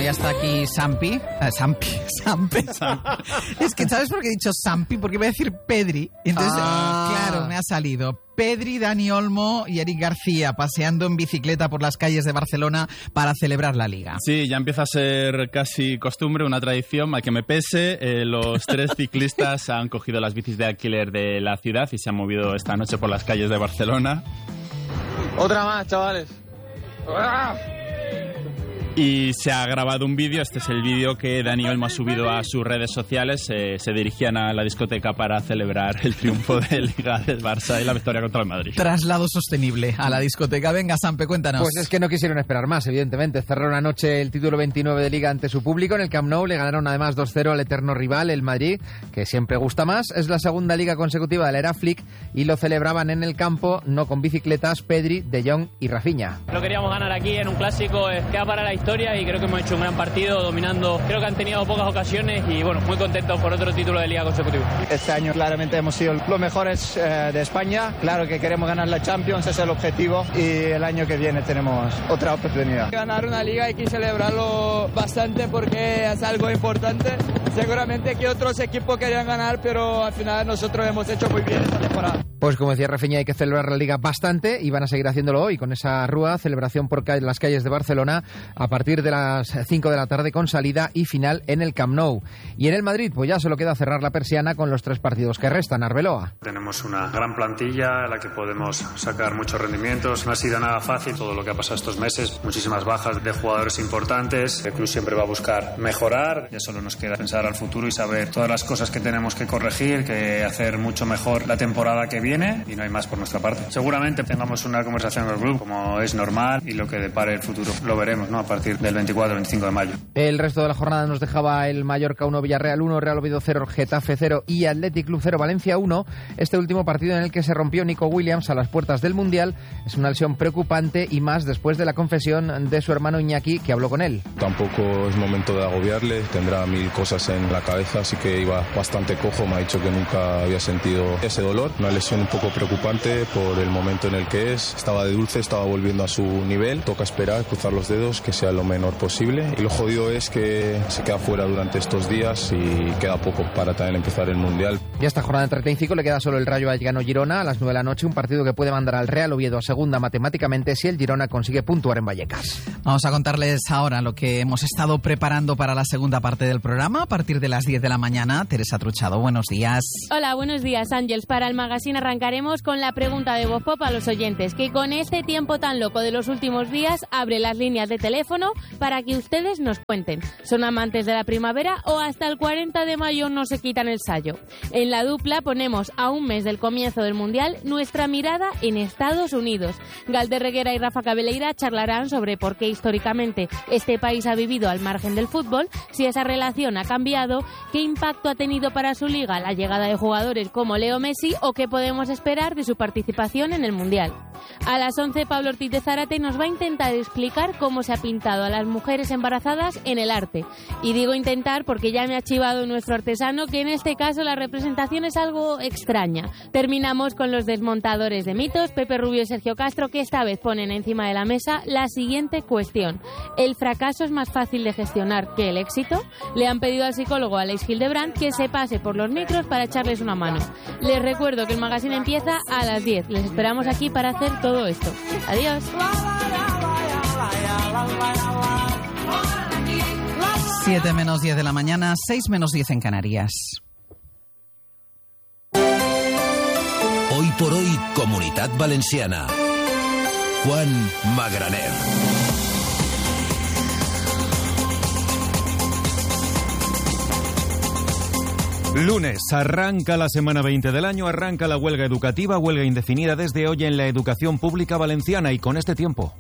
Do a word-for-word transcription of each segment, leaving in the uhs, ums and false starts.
ya está aquí Sampi. Eh, Sampi, Sampi, Sampi. Es que, ¿sabes por qué he dicho Sampi? Porque voy a decir Pedri. Entonces, ah. claro, me ha salido. Pedri, Dani Olmo y Eric García paseando en bicicleta por las calles de Barcelona para celebrar la Liga. Sí, ya empieza a ser casi costumbre, una tradición. Al que me pese, eh, los tres ciclistas han cogido las bicis de alquiler de la ciudad y se han movido esta noche por las calles de Barcelona. Otra más, chavales. ¡Ah! Y se ha grabado un vídeo, este es el vídeo que Dani Olmo ha subido a sus redes sociales. Eh, se dirigían a la discoteca para celebrar el triunfo de Liga del Barça y la victoria contra el Madrid. Traslado sostenible a la discoteca. Venga, Sampe, cuéntanos. Pues es que no quisieron esperar más, evidentemente. Cerraron anoche el título veintinueve de Liga ante su público. En el Camp Nou le ganaron además dos cero al eterno rival, el Madrid, que siempre gusta más. Es la segunda Liga consecutiva de la era Flick y lo celebraban en el campo, no con bicicletas, Pedri, De Jong y Rafinha. Lo queríamos ganar aquí en un clásico, eh, queda para la historia y creo que hemos hecho un gran partido dominando. Creo que han tenido pocas ocasiones y bueno, muy contentos por otro título de Liga consecutivo. Este año claramente hemos sido los mejores eh, de España. Claro que queremos ganar la Champions, ese es el objetivo y el año que viene tenemos otra oportunidad. Ganar una Liga hay que celebrarlo bastante porque es algo importante. Seguramente que otros equipos querían ganar, pero al final nosotros hemos hecho muy bien esta temporada. Pues como decía Rafinha, hay que celebrar la Liga bastante y van a seguir haciéndolo hoy con esa rúa, celebración por las calles de Barcelona a partir de las cinco de la tarde con salida y final en el Camp Nou. Y en el Madrid, pues ya solo queda cerrar la persiana con los tres partidos que restan. Arbeloa. Tenemos una gran plantilla en la que podemos sacar muchos rendimientos. No ha sido nada fácil todo lo que ha pasado estos meses. Muchísimas bajas de jugadores importantes. El club siempre va a buscar mejorar. Ya solo nos queda pensar al futuro y saber todas las cosas que tenemos que corregir, que hacer mucho mejor la temporada que viene y no hay más por nuestra parte. Seguramente tengamos una conversación con el club como es normal y lo que depare el futuro lo veremos, ¿no? A partir del veinticuatro veinticinco de mayo. El resto de la jornada nos dejaba el Mallorca uno, Villarreal uno, Real Oviedo cero, Getafe cero y Athletic Club cero, Valencia uno. Este último partido en el que se rompió Nico Williams a las puertas del Mundial es una lesión preocupante y más después de la confesión de su hermano Iñaki, que habló con él. Tampoco es momento de agobiarle, tendrá mil cosas en la cabeza, así que iba bastante cojo, me ha dicho que nunca había sentido ese dolor. Una lesión un poco preocupante por el momento en el que es, estaba de dulce, estaba volviendo a su nivel, toca esperar, cruzar los dedos, que sea lo menor posible y lo jodido es que se queda fuera durante estos días y queda poco para también empezar el Mundial. Y a esta jornada de treinta y cinco le queda solo el Rayo Vallecano-Girona a las nueve de la noche, un partido que puede mandar al Real Oviedo a segunda matemáticamente si el Girona consigue puntuar en Vallecas. Vamos a contarles ahora lo que hemos estado preparando para la segunda parte del programa a partir de las diez de la mañana. Teresa Truchado, buenos días. Hola, buenos días, Ángels. Para el Magazine arrancaremos con la pregunta de Voz Pop a los oyentes, que con este tiempo tan loco de los últimos días abre las líneas de teléfono para que ustedes nos cuenten. ¿Son amantes de la primavera o hasta el cuarenta de mayo no se quitan el sayo? En la dupla ponemos a un mes del comienzo del Mundial nuestra mirada en Estados Unidos. Galder Reguera y Rafa Cabeleira charlarán sobre por qué históricamente este país ha vivido al margen del fútbol, si esa relación ha cambiado, qué impacto ha tenido para su liga la llegada de jugadores como Leo Messi o qué podemos esperar de su participación en el Mundial. A las once, Pablo Ortiz de Zárate nos va a intentar explicar cómo se ha pintado a las mujeres embarazadas en el arte. Y digo intentar porque ya me ha chivado nuestro artesano que en este caso la representación es algo extraña. Terminamos con los desmontadores de mitos, Pepe Rubio y Sergio Castro, que esta vez ponen encima de la mesa la siguiente cuestión. ¿El fracaso es más fácil de gestionar que el éxito? Le han pedido al psicólogo Aleix Hildebrand que se pase por los micros para echarles una mano. Les recuerdo que el magazine empieza a las diez. Les esperamos aquí para hacer todo esto. Adiós. siete menos diez de la mañana, seis menos diez en Canarias. Hoy por hoy, Comunitat Valenciana. Juan Magraner. Lunes, arranca la semana veinte del año, arranca la huelga educativa, huelga indefinida desde hoy en la educación pública valenciana y con este tiempo.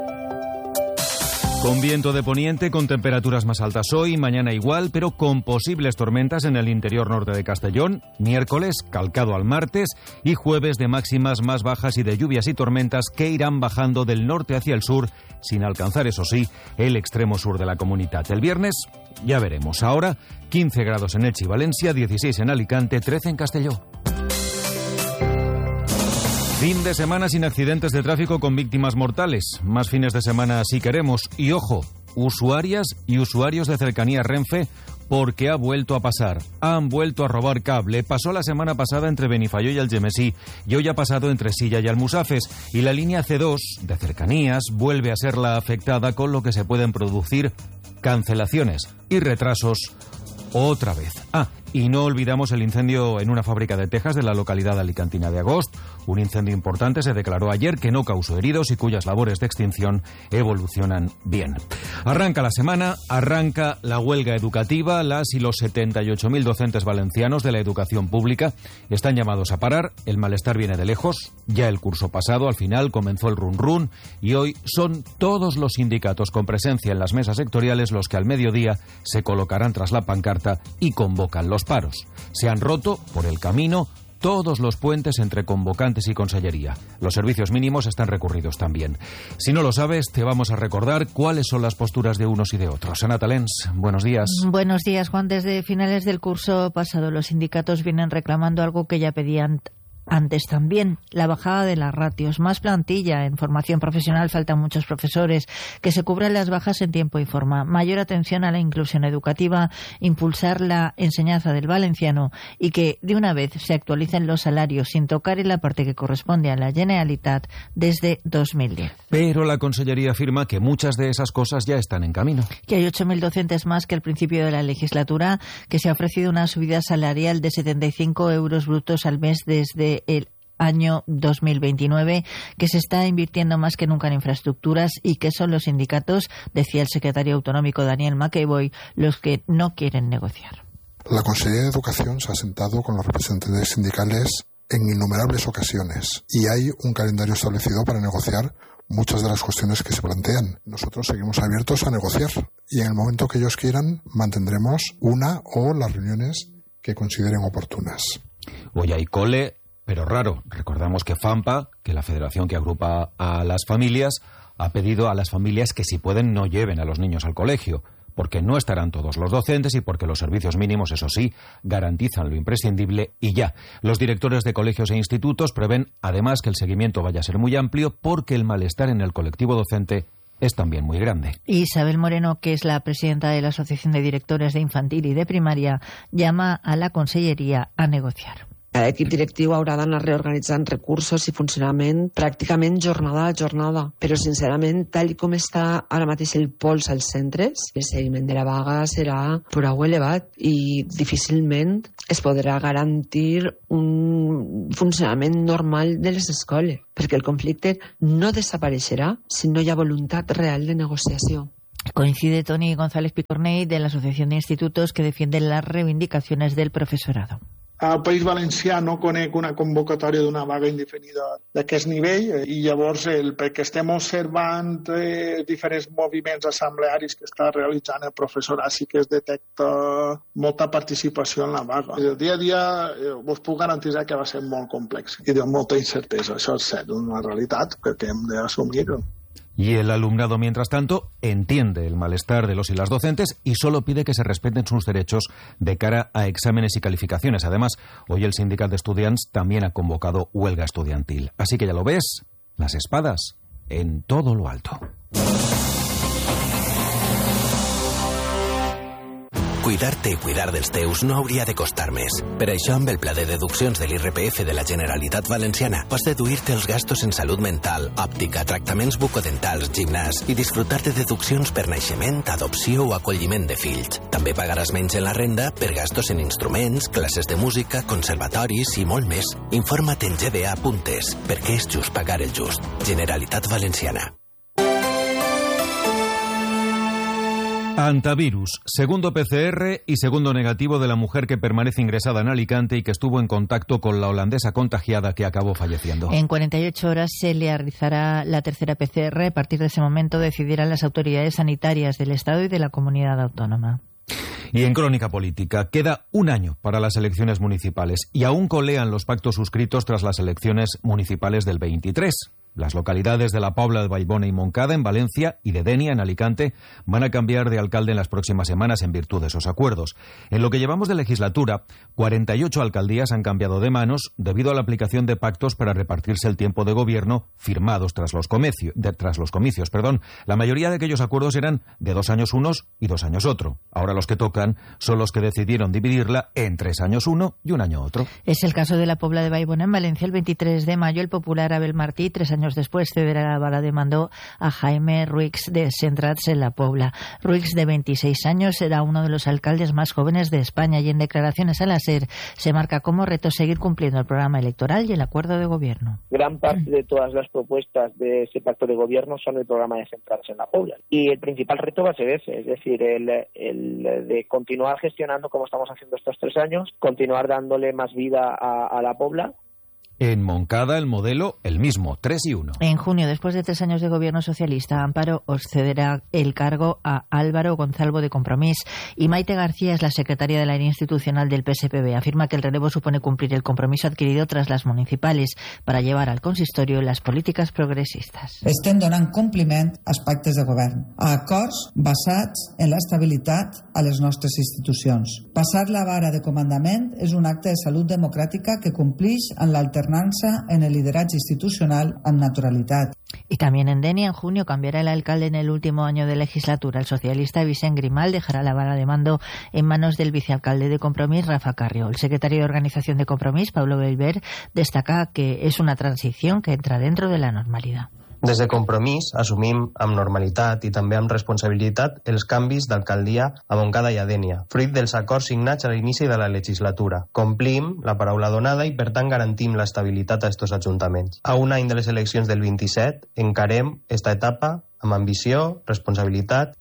Con viento de poniente, con temperaturas más altas hoy, mañana igual, pero con posibles tormentas en el interior norte de Castellón, miércoles, calcado al martes, y jueves de máximas más bajas y de lluvias y tormentas que irán bajando del norte hacia el sur, sin alcanzar, eso sí, el extremo sur de la comunidad. El viernes, ya veremos. Ahora, quince grados en Elche y Valencia, dieciséis en Alicante, trece en Castelló. Fin de semana sin accidentes de tráfico con víctimas mortales. Más fines de semana si queremos. Y ojo, usuarias y usuarios de cercanías Renfe, porque ha vuelto a pasar. Han vuelto a robar cable. Pasó la semana pasada entre Benifayó y Algemesí y hoy ha pasado entre Silla y Almusafes. Y la línea C dos de cercanías vuelve a ser la afectada, con lo que se pueden producir cancelaciones y retrasos otra vez. Ah, y no olvidamos el incendio en una fábrica de tejas de la localidad alicantina de Agost. Un incendio importante se declaró ayer, que no causó heridos y cuyas labores de extinción evolucionan bien. Arranca la semana, arranca la huelga educativa. Las y los setenta y ocho mil docentes valencianos de la educación pública están llamados a parar. El malestar viene de lejos. Ya el curso pasado, al final, comenzó el run run y hoy son todos los sindicatos con presencia en las mesas sectoriales los que al mediodía se colocarán tras la pancarta y convocan los paros. Se han roto por el camino todos los puentes entre convocantes y consellería. Los servicios mínimos están recurridos también. Si no lo sabes, te vamos a recordar cuáles son las posturas de unos y de otros. Ana Talens, buenos días. Buenos días, Juan. Desde finales del curso pasado, los sindicatos vienen reclamando algo que ya pedían antes también, la bajada de las ratios, más plantilla en formación profesional, faltan muchos profesores, que se cubran las bajas en tiempo y forma, mayor atención a la inclusión educativa, impulsar la enseñanza del valenciano y que de una vez se actualicen los salarios sin tocar en la parte que corresponde a la Generalitat desde dos mil diez. Pero la Consellería afirma que muchas de esas cosas ya están en camino. Que hay ocho mil docentes más que al principio de la legislatura, que se ha ofrecido una subida salarial de setenta y cinco euros brutos al mes desde el año dos mil veintinueve, que se está invirtiendo más que nunca en infraestructuras y que son los sindicatos, decía el secretario autonómico Daniel McEvoy, los que no quieren negociar. La Consellería de Educación se ha sentado con los representantes sindicales en innumerables ocasiones y hay un calendario establecido para negociar muchas de las cuestiones que se plantean. Nosotros seguimos abiertos a negociar y en el momento que ellos quieran mantendremos una o las reuniones que consideren oportunas. Hoy hay cole, pero raro. Recordamos que FAMPA, que la federación que agrupa a las familias, ha pedido a las familias que si pueden no lleven a los niños al colegio, porque no estarán todos los docentes y porque los servicios mínimos, eso sí, garantizan lo imprescindible y ya. Los directores de colegios e institutos prevén además que el seguimiento vaya a ser muy amplio porque el malestar en el colectivo docente es también muy grande. Isabel Moreno, que es la presidenta de la Asociación de Directores de Infantil y de Primaria, llama a la Conselleria a negociar. L'equip directiu haurà d'anar reorganitzant recursos i funcionament pràcticament jornada a jornada, però sincerament, tal com està ara mateix el pols als centres, el seguiment de la vaga serà prou elevat i difícilment es podrà garantir un funcionament normal de les escoles, perquè el conflicte no desapareixerà si no hi ha voluntat real de negociació. Coincide Toni González Picornell de la Asociación de Institutos, que defienden las reivindicacions del profesorado. Al País Valencià no conec una convocatòria d'una vaga indefinida d'aquest nivell i llavors el, perquè estem observant eh, diferents moviments assemblearis que està realitzant el professorat sí que es detecta molta participació en la vaga. El dia a dia eh, us puc garantir que va ser molt complex i de molta incertesa, això és cert, una realitat que hem d'assumir. Y el alumnado, mientras tanto, entiende el malestar de los y las docentes y solo pide que se respeten sus derechos de cara a exámenes y calificaciones. Además, hoy el Sindicat de Estudiants también ha convocado huelga estudiantil. Así que ya lo ves, las espadas en todo lo alto. Cuidar-te i cuidar dels teus no hauria de costar més. Per això, amb el pla de deduccions de l'I R P F de la Generalitat Valenciana, pots deduir-te els gastos en salut mental, òptica, tractaments bucodentals, gimnàs i disfrutar de deduccions per naixement, adopció o acolliment de fills. També pagaràs menys en la renda per gastos en instruments, classes de música, conservatoris i molt més. Informa't en g b a punt es, perquè és just pagar el just. Generalitat Valenciana. Antivirus, segundo P C R y segundo negativo de la mujer que permanece ingresada en Alicante y que estuvo en contacto con la holandesa contagiada que acabó falleciendo. En cuarenta y ocho horas se le realizará la tercera P C R. A partir de ese momento decidirán las autoridades sanitarias del Estado y de la comunidad autónoma. Y en crónica política, queda un año para las elecciones municipales y aún colean los pactos suscritos tras las elecciones municipales del veintitrés. Las localidades de La Pobla de Vallbona y Moncada, en Valencia, y de Denia, en Alicante, van a cambiar de alcalde en las próximas semanas en virtud de esos acuerdos. En lo que llevamos de legislatura, cuarenta y ocho alcaldías han cambiado de manos debido a la aplicación de pactos para repartirse el tiempo de gobierno firmados tras los, comicio, de, tras los comicios. Perdón. La mayoría de aquellos acuerdos eran de dos años unos y dos años otro. Ahora los que tocan son los que decidieron dividirla en tres años uno y un año otro. Es el caso de La Pobla de Vallbona en Valencia. El veintitrés de mayo, el popular Abel Martí, tres años después, cederá la vara de mando a Jaime Ruix de Centrats en La Pobla. Ruix, de veintiséis años, será uno de los alcaldes más jóvenes de España y en declaraciones a la SER se marca como reto seguir cumpliendo el programa electoral y el acuerdo de gobierno. Gran parte de todas las propuestas de ese pacto de gobierno son el programa de Centrats en La Pobla. Y el principal reto va a ser ese, es decir, el, el de continuar gestionando como estamos haciendo estos tres años, continuar dándole más vida a, a La Pobla. En Moncada, el modelo, el mismo, tres y uno. En junio, después de tres años de gobierno socialista, Amparo os cederá el cargo a Álvaro Gonzalvo de Compromís y Maite García es la secretaria del área institucional del P S P B. Afirma que el relevo supone cumplir el compromiso adquirido tras las municipales para llevar al consistorio las políticas progresistas. Estem donant compliment als pactes de govern, a acords basats en l'estabilitat a les nostres institucions. Passar la vara de comandament és un acte de salut democràtica que complix en l'alternança en el lideratge institucional amb naturalitat. Y también en Denia, en junio, cambiará el alcalde en el último año de legislatura. El socialista Vicent Grimal dejará la vara de mando en manos del vicealcalde de Compromís, Rafa Carrió. El secretario de organización de Compromís, Pablo Belver, destaca que es una transición que entra dentro de la normalidad. Des de Compromís assumim amb normalitat i també amb responsabilitat els canvis d'alcaldia a Montcada i a Dénia, fruit dels acords signats a l'inici de la legislatura. Complim la paraula donada i, per tant, garantim l'estabilitat a estos ajuntaments. A un any de les eleccions del vint-i-set encarem esta etapa amb ambició, responsabilitat.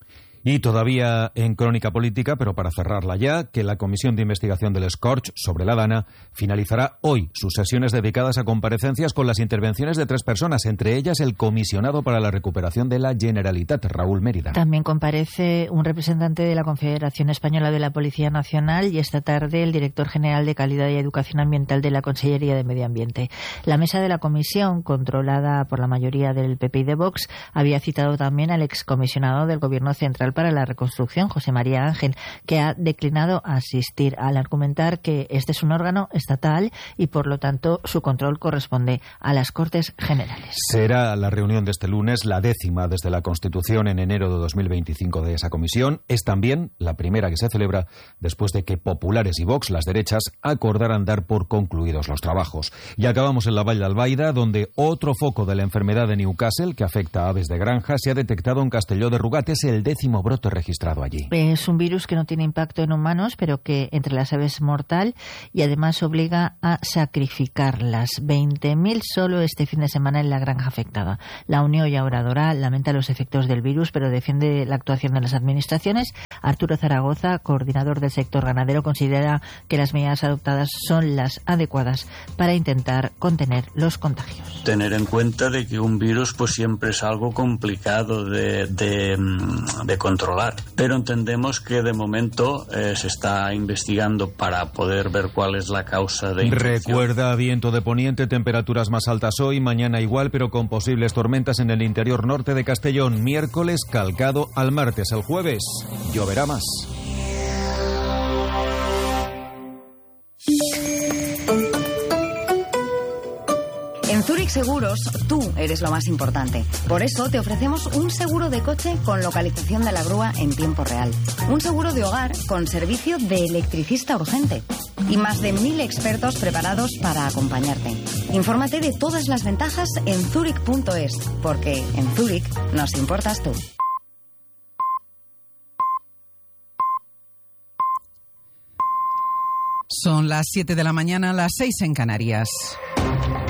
Y todavía en crónica política, pero para cerrarla ya, que la Comisión de Investigación del Scorch sobre la Dana finalizará hoy sus sesiones dedicadas a comparecencias con las intervenciones de tres personas, entre ellas el comisionado para la recuperación de la Generalitat, Raúl Mérida. También comparece un representante de la Confederación Española de la Policía Nacional y esta tarde el director general de Calidad y Educación Ambiental de la Consellería de Medio Ambiente. La mesa de la comisión, controlada por la mayoría del P P y de Vox, había citado también al excomisionado del Gobierno Central para la Reconstrucción, José María Ángel, que ha declinado asistir al argumentar que este es un órgano estatal y, por lo tanto, su control corresponde a las Cortes Generales. Será la reunión de este lunes la décima desde la Constitución en enero de dos mil veinticinco de esa comisión. Es también la primera que se celebra después de que populares y Vox, las derechas, acordaran dar por concluidos los trabajos. Y acabamos en la Vall d'Albaida, donde otro foco de la enfermedad de Newcastle, que afecta a aves de granja, se ha detectado en Castelló de Rugat. Es el décimo brote registrado allí. Es un virus que no tiene impacto en humanos, pero que entre las aves es mortal y además obliga a sacrificarlas. veinte mil solo este fin de semana en la granja afectada. La Unión Llauradora lamenta los efectos del virus, pero defiende la actuación de las administraciones. Arturo Zaragoza, coordinador del sector ganadero, considera que las medidas adoptadas son las adecuadas para intentar contener los contagios. Tener en cuenta de que un virus pues siempre es algo complicado de, de, de controlar, pero entendemos que de momento eh, se está investigando para poder ver cuál es la causa de infección. Recuerda, viento de poniente, temperaturas más altas hoy, mañana igual, pero con posibles tormentas en el interior norte de Castellón. Miércoles calcado al martes. El jueves lloverá más. En Zurich Seguros, tú eres lo más importante. Por eso te ofrecemos un seguro de coche con localización de la grúa en tiempo real. Un seguro de hogar con servicio de electricista urgente. Y más de mil expertos preparados para acompañarte. Infórmate de todas las ventajas en zurich punto es, porque en Zurich nos importas tú. Son las siete de la mañana, las seis en Canarias.